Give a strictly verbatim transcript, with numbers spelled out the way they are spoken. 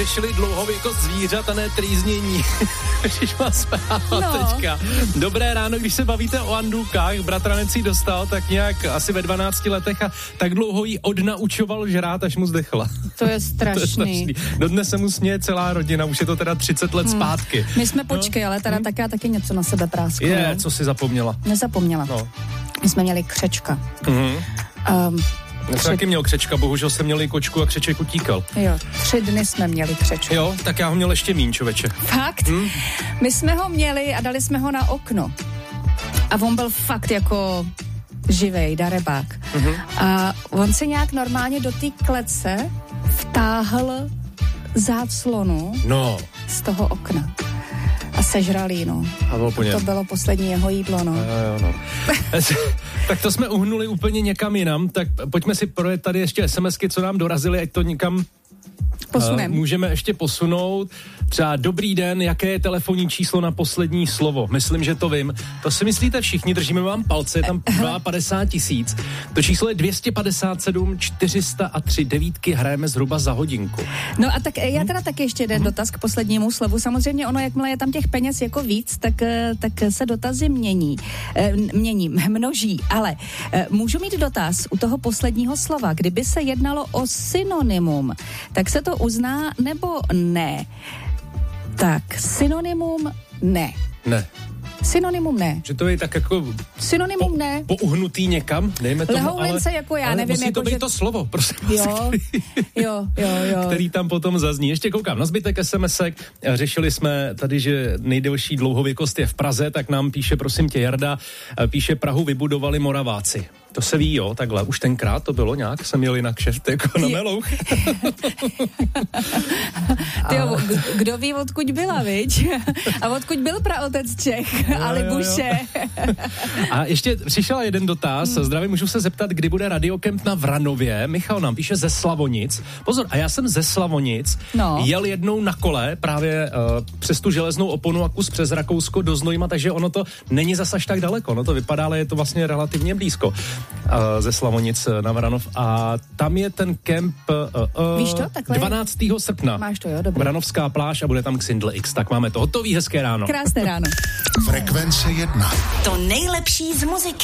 Řešili dlouhověkost zvířat a ne trýznění. Ježiš, má zpráva no. teďka. Dobré ráno, když se bavíte o andůkách, bratranec ji dostal tak nějak asi ve dvanácti letech a tak dlouho jí odnaučoval žrát, až mu zdechla. To je strašný. To je strašný. Dodnes se mu směje celá rodina, už je to teda třicet let hmm. zpátky. My jsme počkej, no. ale teda hmm. taká taky něco na sebe práskla. Je, co si zapomněla? Nezapomněla. No. My jsme měli křečka. Mhm. Um, Já jsem taky měl křečka, bohužel jsem měl i kočku a křeček utíkal. Jo, tři dny jsme měli křečka. Jo, tak já ho měl ještě míň, člověče. Fakt? Hmm? My jsme ho měli a dali jsme ho na okno. A on byl fakt jako živej, darebák. Mm-hmm. A on se nějak normálně do té klece vtáhl záclonu no. z toho okna. A sežral jí, no. A bylo po něm. To bylo poslední jeho jídlo, no. A jo, no. Tak to jsme uhnuli úplně někam jinam, tak pojďme si projet tady ještě SMSky, co nám dorazily, ať to někam posunem. Uh, můžeme ještě posunout. Třeba dobrý den, jaké je telefonní číslo na poslední slovo? Myslím, že to vím. To si myslíte všichni, držíme vám palce, je tam padesát dva tisíc. To číslo je dvě stě padesát sedm čtyři sta tři, devítky hrajeme zhruba za hodinku. No a tak já teda taky ještě jeden hmm. dotaz k poslednímu slovu. Samozřejmě ono, jakmile je tam těch peněz jako víc, tak, tak se dotazy mění. Mění, množí, ale můžu mít dotaz u toho posledního slova. Kdyby se jednalo o synonymum, tak se to uzná nebo ne? Tak, synonymum ne. Ne. Synonymum ne. Že to je tak jako synonymum po, ne. Pouhnutý někam, dejme tomu, Lehoulence ale, jako já, ale nevím. musí jako, to být že... to slovo, prosím. Jo, jo, jo, jo. Který tam potom zazní. Ještě koukám na zbytek SMSek. Řešili jsme tady, že nejdelší dlouhověkost je v Praze, tak nám píše, prosím tě, Jarda, píše, Prahu vybudovali Moraváci. To se ví, jo, takhle. Už tenkrát to bylo nějak, jsem jel na kšeft jako na melouch. Tyjo, kdo ví, odkud byla, viď? A odkud byl praotec Čech? Jo, a Libuše. A ještě přišel jeden dotaz. Hmm. Zdravím, můžu se zeptat, kdy bude radiokemp na Vranově? Michal nám píše ze Slavonic. Pozor, a já jsem ze Slavonic no. jel jednou na kole právě uh, přes tu železnou oponu a kus přes Rakousko do Znojma, takže ono to není zas až tak daleko. No to vypadá, ale je to vlastně relativně blízko. Uh, ze Slavonic na Vranov a tam je ten kemp uh, uh, Víš to? Takhle dvanáctého srpna. Máš to, jo, dobrý. Vranovská pláž a bude tam Xindl X. Tak máme to hotový, hezké ráno. Krásné ráno. Frekvence jedna. To nejlepší z muziky.